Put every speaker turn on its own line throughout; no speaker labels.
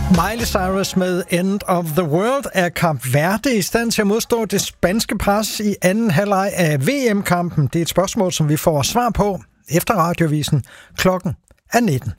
Miley Cyrus med End of the World. Er Kap Verde i stand til at modstå det spanske pres i anden halvleg af VM-kampen? Det er et spørgsmål, som vi får svar på efter Radiovisen. Klokken er 19.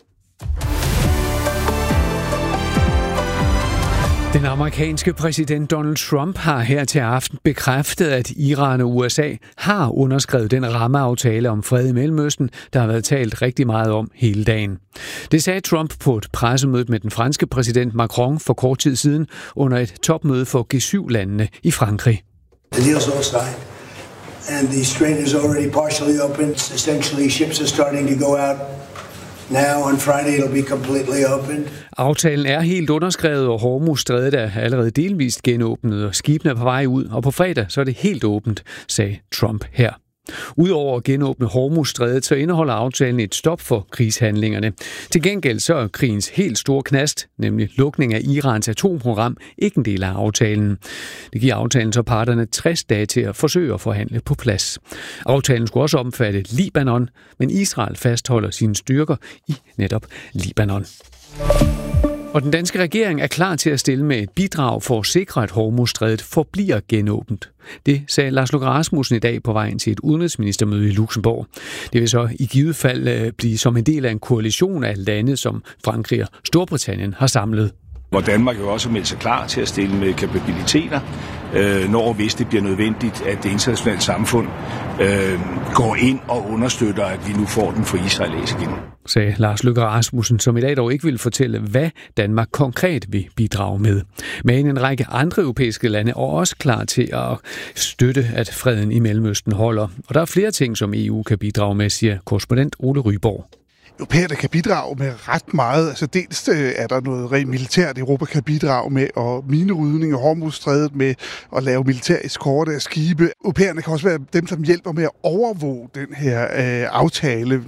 Den amerikanske præsident Donald Trump har her til aften bekræftet, at Iran og USA har underskrevet den rammeaftale om fred i Mellemøsten, der har været talt rigtig meget om hele dagen. Det sagde Trump på et pressemøde med den franske præsident Macron for kort tid siden under et topmøde for G7-landene i Frankrig.
The deal's all signed, and the strait is already partially open. Essentially, ships are starting to go out. Now on Friday it'll be completely open.
Aftalen er helt underskrevet, og Hormuzstrædet er allerede delvist genåbnet, og skibene er på vej ud, og på fredag så er det helt åbent, sagde Trump her. Udover at genåbne Hormuzstrædet, så indeholder aftalen et stop for krigshandlingerne. Til gengæld så er krigens helt store knast, nemlig lukning af Irans atomprogram, ikke en del af aftalen. Det giver aftalen så parterne 60 dage til at forsøge at forhandle på plads. Aftalen skulle også omfatte Libanon, men Israel fastholder sine styrker i netop Libanon. Og den danske regering er klar til at stille med et bidrag for at sikre, at Hormuzstrædet forbliver genåbent. Det sagde Lars Løkke Rasmussen i dag på vejen til et udenrigsministermøde i Luxembourg. Det vil så i givet fald blive som en del af en koalition af lande, som Frankrig og Storbritannien har samlet.
Hvor Danmark jo også meldt sig klar til at stille med kapabiliteter, når hvis det bliver nødvendigt, at det internationale samfund går ind og understøtter, at vi nu får den for Israel igen.
Sagde Lars Løkke Rasmussen, som i dag dog ikke vil fortælle, hvad Danmark konkret vil bidrage med. Men en række andre europæiske lande er også klar til at støtte, at freden i Mellemøsten holder. Og der er flere ting, som EU kan bidrage med, siger korrespondent Ole Ryborg.
Europæerne kan bidrage med ret meget. Altså dels er der noget rent militært, Europa kan bidrage med, og minerydning og Hormuzstrædet med at lave militær eskorte af skibe. Europæerne kan også være dem, som hjælper med at overvåge den her aftale.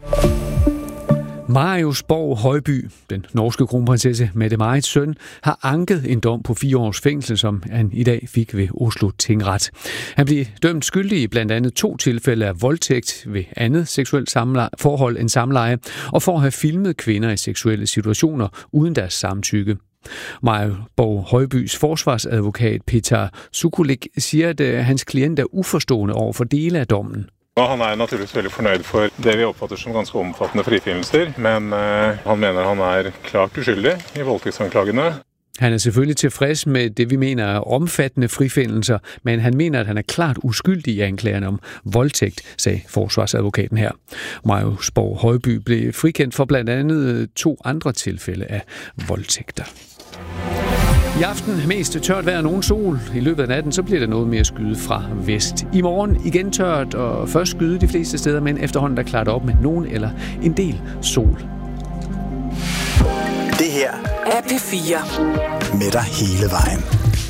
Marius Borg Højby, den norske kronprinsesse Mette-Marits søn, har anket en dom på 4 års fængsel, som han i dag fik ved Oslo Tingret. Han blev dømt skyldig i blandt andet 2 tilfælde af voldtægt ved andet seksuelt forhold end samleje, og for at have filmet kvinder i seksuelle situationer uden deres samtykke. Marius Borg Højbys forsvarsadvokat Peter Sukulik siger, at hans klient er uforstående over for dele af dommen.
Han er naturligvis veldig fornøyd for det vi opfatter som ganske omfattende frifinnelser, men han mener han er klart uskyldig i voldtægtsanklagene.
Han er selvfølgelig tilfreds med det, vi mener er omfattende frifindelser, men han mener, at han er klart uskyldig i anklagerne om voldtægt, sagde forsvarsadvokaten her. Marius Borg Højby blev frikendt for blandt andet 2 andre tilfælde af voldtægter. I aften mest tørt vejr og nogen sol. I løbet af natten så bliver der noget mere skyde fra vest. I morgen igen tørt og først skyde de fleste steder, men efterhånden der klarer det op med nogen eller en del sol.
Det her er P4 med dig hele vejen.